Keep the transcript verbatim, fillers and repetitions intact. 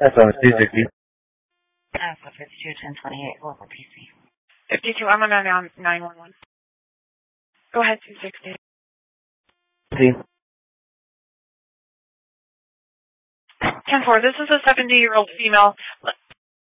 That's on two sixty. Alpha fifty-two, ten twenty-eight, local P C. fifty-two, I'm on nine one one. Go ahead, two sixty. See. ten four, this is a seventy-year-old female.